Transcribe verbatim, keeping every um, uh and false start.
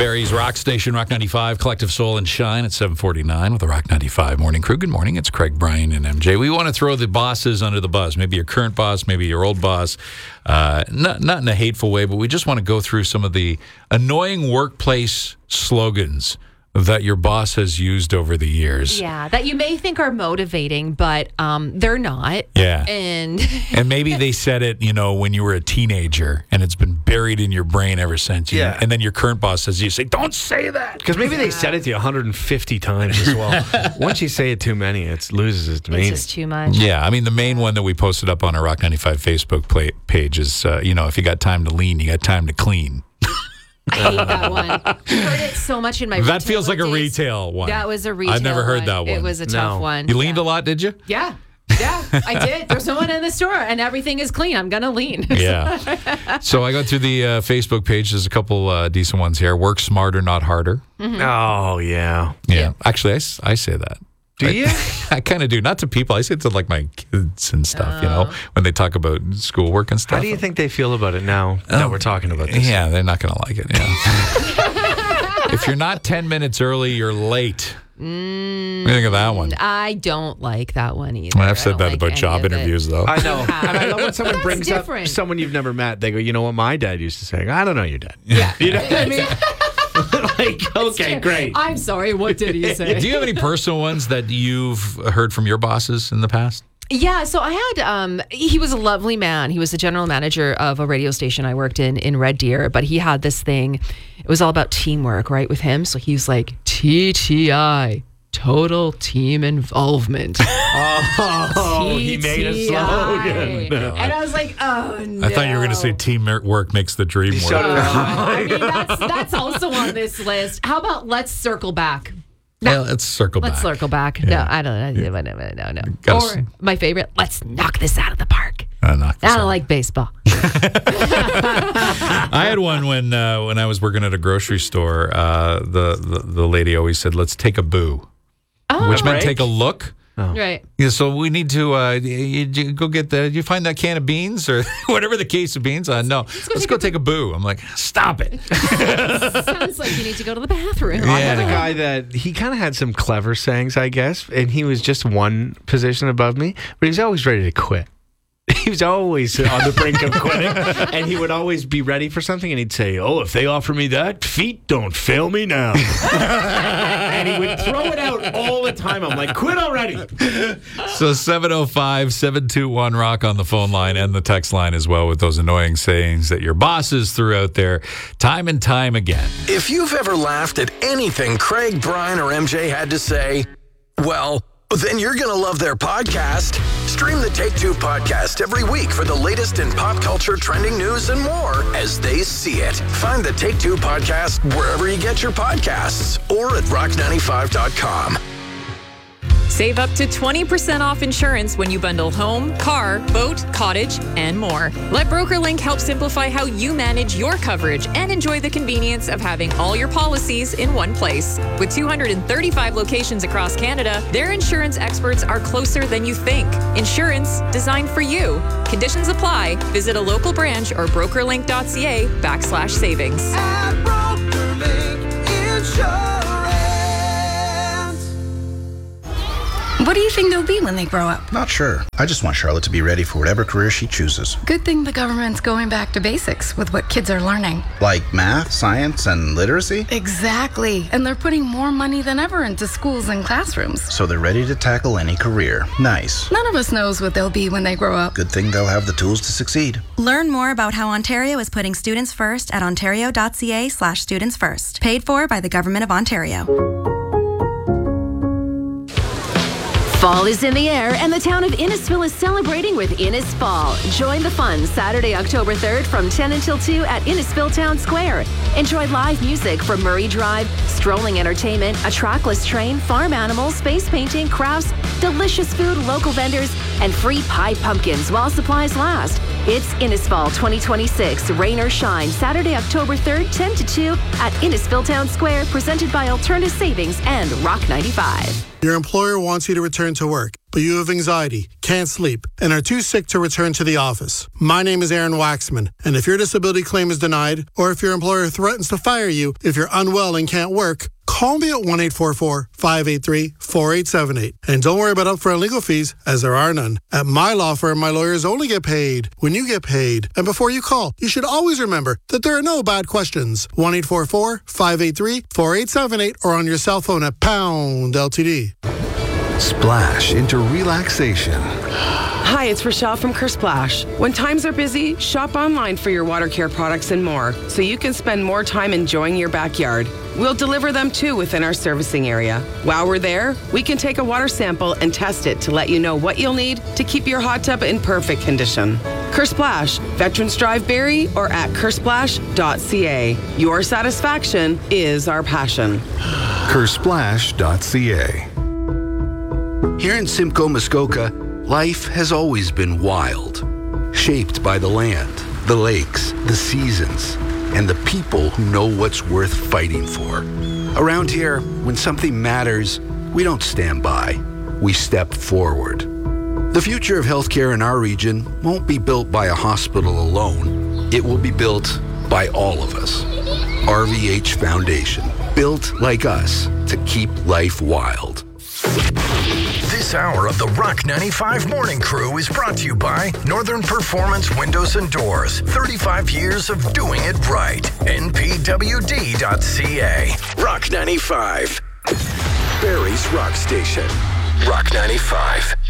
Barry's Rock Station, Rock ninety-five, Collective Soul and Shine at seven forty-nine with the Rock ninety-five Morning Crew. Good morning. It's Craig, Brian, and M J. We want to throw the bosses under the bus. Maybe your current boss, maybe your old boss. Uh, not, not in a hateful way, but we just want to go through some of the annoying workplace slogans that your boss has used over the years. Yeah, that you may think are motivating, but um, they're not. Yeah. And and maybe they said it, you know, when you were a teenager, and it's been buried in your brain ever since. You Yeah. know? And then your current boss says, you say, don't say that. Because maybe they said it to you one hundred fifty times as well. Once you say it too many, it loses its meaning. it's just too much. Yeah, I mean, the main one that we posted up on our Rock ninety-five Facebook play, page is, uh, you know, if you got time to lean, you got time to clean. I hate that one. I heard it so much in my That retail feels like a days. retail one. That was a retail I've never heard one. that one. It was a tough No. one. You leaned yeah. a lot, did you? Yeah. Yeah, I did. There's someone in the store and everything is clean. I'm going to lean. Yeah. So I got through the uh, Facebook page. There's a couple uh, decent ones here. Work smarter, not harder. Mm-hmm. Oh, yeah. Yeah. Yeah. Actually, I, s- I say that. Do I, you? I kind of do. Not to people. I say it to like my kids and stuff, you know, when they talk about schoolwork and stuff. How do you think they feel about it now that we're talking about this? Yeah, they're not going to like it. Yeah. If you're not ten minutes early, you're late. Mm, What do you think of that one? I don't like that one either. Well, I I've said don't that like about any job of it. interviews, though. I know. And I love when someone That's brings different. up someone you've never met. They go, you know what my dad used to say? I don't know your dad. Yeah. You know what I mean? Like, okay, great. I'm sorry. What did he say? Do you have any personal ones that you've heard from your bosses in the past? Yeah, so I had, um, he was a lovely man. He was the general manager of a radio station I worked in, in Red Deer, but he had this thing, it was all about teamwork, right, with him. So he was like, T T I, total team involvement. Oh, he made a slogan. And I was like, oh, no. I thought you were going to say teamwork makes the dream So work. did I. I mean, that's, that's also on this list. How about let's circle back? Yeah, let's circle Let's back. circle back. Yeah. No, I don't know. No, no, no, no. Gotta Or s- my favorite, let's knock this out of the park. Uh, knock this I don't out. like baseball. I had one when uh, when I was working at a grocery store. Uh, the, the the lady always said, "Let's take a boo," Oh, which meant break? take a look. right. Yeah, so we need to uh, you, you go get the. You find that can of beans or whatever the case of beans. Uh, no, let's go, take go a take a boo. I'm like, stop it. Sounds like you need to go to the bathroom. I had a guy that he kind of had some clever sayings, I guess, and he was just one position above me, but he was always ready to quit. He was always on the brink of quitting, and he would always be ready for something, and he'd say, oh, if they offer me that, feet don't fail me now. And he would throw it out all the time. I'm like, quit already. So seven oh five, seven two one, rock on the phone line and the text line as well with those annoying sayings that your bosses threw out there time and time again. If you've ever laughed at anything Craig, Brian, or M J had to say, well, then you're going to love their podcast. Stream the Take Two podcast every week for the latest in pop culture, trending news, and more as they see it. Find the Take Two podcast wherever you get your podcasts or at rock ninety-five dot com. Save up to twenty percent off insurance when you bundle home, car, boat, cottage, and more. Let BrokerLink help simplify how you manage your coverage and enjoy the convenience of having all your policies in one place. With two hundred thirty-five locations across Canada, their insurance experts are closer than you think. Insurance designed for you. Conditions apply. Visit a local branch or brokerlink.ca backslash savings. At BrokerLink Insurance. What do you think they'll be when they grow up? Not sure. I just want Charlotte to be ready for whatever career she chooses. Good thing the government's going back to basics with what kids are learning. Like math, science, and literacy? Exactly. And they're putting more money than ever into schools and classrooms. So they're ready to tackle any career. Nice. None of us knows what they'll be when they grow up. Good thing they'll have the tools to succeed. Learn more about how Ontario is putting students first at ontario.ca slash students first. Paid for by the Government of Ontario. Fall is in the air, and the town of Innisfil is celebrating with Innis Fall. Join the fun Saturday, October third from ten until two at Innisfil Town Square. Enjoy live music from Murray Drive, strolling entertainment, a trackless train, farm animals, space painting, crafts, delicious food, local vendors, and free pie pumpkins while supplies last. It's Innisfall twenty twenty-six, rain or shine, Saturday, October third, ten to two at Innisfil Town Square, presented by Alternative Savings and Rock ninety-five. Your employer wants you to return to work. but you have anxiety, can't sleep, and are too sick to return to the office. My name is Aaron Waxman, and if your disability claim is denied, or if your employer threatens to fire you if you're unwell and can't work, call me at one eight four four, five eight three, four eight seven eight. And don't worry about upfront legal fees, as there are none. At my law firm, my lawyers only get paid when you get paid. And before you call, you should always remember that there are no bad questions. one eight four four, five eight three, four eight seven eight or on your cell phone at pound L T D. Splash into relaxation. Hi, it's Rochelle from Kersplash. When times are busy, shop online for your water care products and more, so you can spend more time enjoying your backyard. We'll deliver them too within our servicing area. While we're there, we can take a water sample and test it to let you know what you'll need to keep your hot tub in perfect condition. Kersplash, Veterans Drive Barrie, or at kersplash dot c a. Your satisfaction is our passion. kersplash dot c a. Here in Simcoe, Muskoka, life has always been wild, shaped by the land, the lakes, the seasons, and the people who know what's worth fighting for. Around here, when something matters, we don't stand by, we step forward. The future of healthcare in our region won't be built by a hospital alone. It will be built by all of us. R V H Foundation, built like us to keep life wild. This hour of the Rock ninety-five Morning Crew is brought to you by Northern Performance Windows and Doors. thirty-five years of doing it right. N P W D dot C A. Rock ninety-five. Barrie's Rock Station. Rock ninety-five.